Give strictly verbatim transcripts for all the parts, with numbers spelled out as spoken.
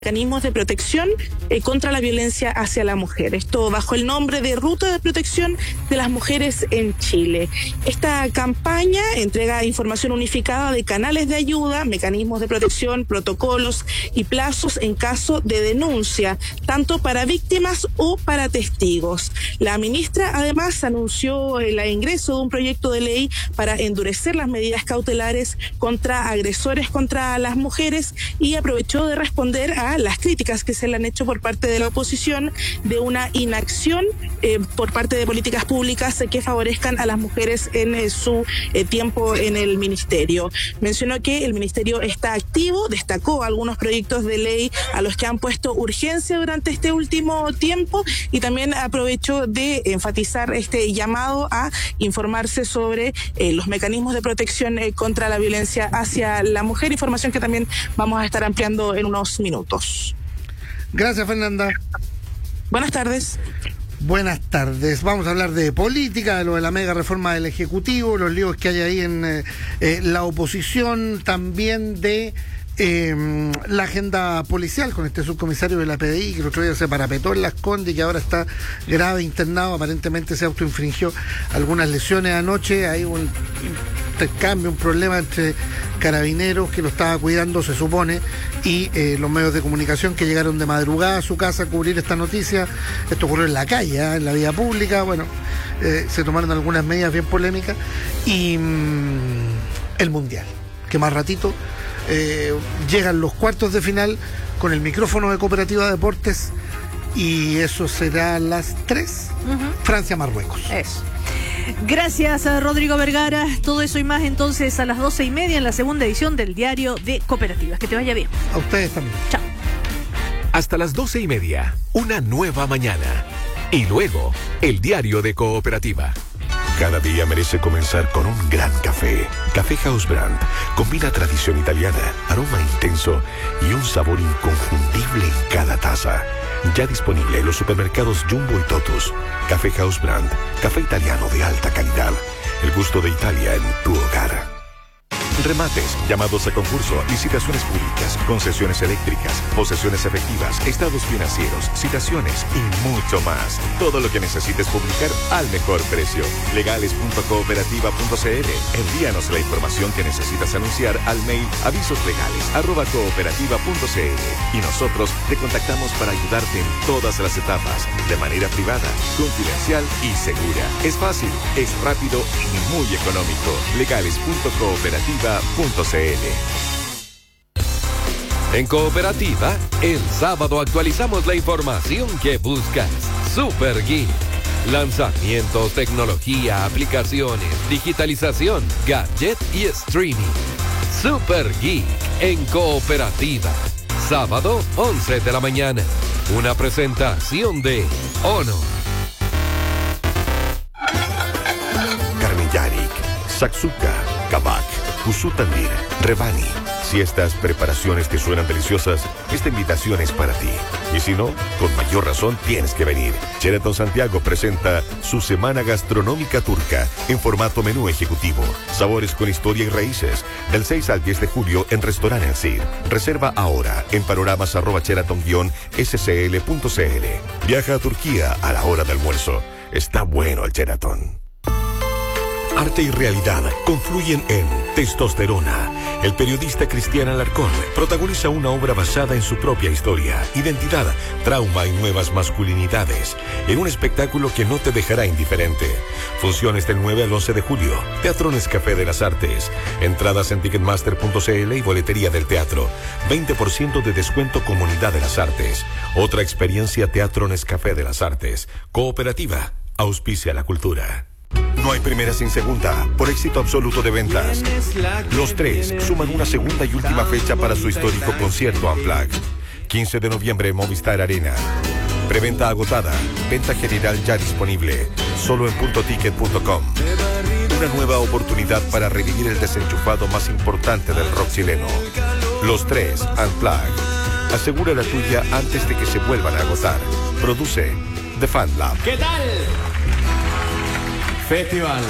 mecanismos de protección eh, contra la violencia hacia la mujer. Esto bajo el nombre de Ruta de Protección de las Mujeres en Chile. Esta campaña entrega información unificada de canales de ayuda, mecanismos de protección, protocolos y plazos en caso de denuncia, tanto para víctimas o para testigos. La ministra además anunció el ingreso de un proyecto de ley para endurecer las medidas cautelares contra agresores contra las mujeres y aprovechó de responder a las críticas que se le han hecho por parte de la oposición de una inacción eh, por parte de políticas públicas eh, que favorezcan a las mujeres en eh, su eh, tiempo en el ministerio. Mencionó que el ministerio está activo, destacó algunos proyectos de ley a los que han puesto urgencia durante este último tiempo y también aprovechó de enfatizar este llamado a informarse sobre eh, los mecanismos de protección eh, contra la violencia hacia la mujer, información que también vamos a estar ampliando en unos minutos. Gracias, Fernanda. Buenas tardes. Buenas tardes. Vamos a hablar de política, de lo de la mega reforma del Ejecutivo, los líos que hay ahí en eh, eh, la oposición, también de eh, la agenda policial con este subcomisario de la P D I que el otro día se parapetó en Las Condes y que ahora está grave internado, aparentemente se autoinfringió algunas lesiones anoche. Hay un intercambio, un problema entre carabineros que lo estaba cuidando, se supone, y eh, los medios de comunicación que llegaron de madrugada a su casa a cubrir esta noticia. Esto ocurrió en la calle, ¿eh? en la vía pública. Bueno, eh, se tomaron algunas medidas bien polémicas. Y mmm, el Mundial, que más ratito eh, llegan los cuartos de final con el micrófono de Cooperativa Deportes, y eso será a las tres. Uh-huh. Francia-Marruecos. Eso. Gracias a Rodrigo Vergara. Todo eso y más entonces a las doce y media en la segunda edición del Diario de Cooperativas. Que te vaya bien. A ustedes también. Chao. Hasta las doce y media, una nueva mañana. Y luego, el Diario de Cooperativa. Cada día merece comenzar con un gran café. Café House Brand combina tradición italiana, aroma intenso y un sabor inconfundible en cada taza. Ya disponible en los supermercados Jumbo y Totus. Café House Brand, café italiano de alta calidad. El gusto de Italia en tu hogar. Remates, llamados a concurso, licitaciones públicas, concesiones eléctricas, posesiones efectivas, estados financieros, citaciones y mucho más. Todo lo que necesites publicar al mejor precio. legales punto cooperativa punto c l. Envíanos la información que necesitas anunciar al mail avisoslegales arroba cooperativa punto c l y nosotros te contactamos para ayudarte en todas las etapas, de manera privada, confidencial y segura. Es fácil, es rápido y muy económico. legales punto cooperativa punto c l. En Cooperativa, el sábado actualizamos la información que buscas. Super Geek. Lanzamientos, tecnología, aplicaciones, digitalización, gadget y streaming. Super Geek en Cooperativa. Sábado, once de la mañana. Una presentación de Ono. Carmen Yarik, Saksuka, Kabak, Kusutandir, Revani. Si estas preparaciones te suenan deliciosas, esta invitación es para ti. Y si no, con mayor razón tienes que venir. Sheraton Santiago presenta su Semana Gastronómica Turca en formato menú ejecutivo. Sabores con historia y raíces. Del seis al diez de julio en Restaurant El Cid. Reserva ahora en panoramas arroba sheraton guion s c l punto c l. Viaja a Turquía a la hora de almuerzo. Está bueno el Sheraton. Arte y realidad confluyen en Testosterona. El periodista Cristian Alarcón protagoniza una obra basada en su propia historia, identidad, trauma y nuevas masculinidades, en un espectáculo que no te dejará indiferente. Funciones del nueve al once de julio. Teatro Nescafé de las Artes. Entradas en ticketmaster punto c l y boletería del teatro. veinte por ciento de descuento Comunidad de las Artes. Otra experiencia Teatro Nescafé de las Artes. Cooperativa. Auspicia la cultura. No hay primera sin segunda, por éxito absoluto de ventas. Los Tres suman una segunda y última fecha para su histórico concierto Unplugged. quince de noviembre, Movistar Arena. Preventa agotada, venta general ya disponible, solo en punto ticket punto com. Una nueva oportunidad para revivir el desenchufado más importante del rock chileno. Los Tres Unplugged. Asegura la tuya antes de que se vuelvan a agotar. Produce The Fan Lab. ¿Qué tal? Festival.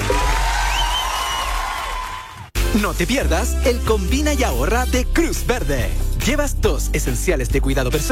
No te pierdas el Combina y Ahorra de Cruz Verde. llevas dos esenciales de cuidado personal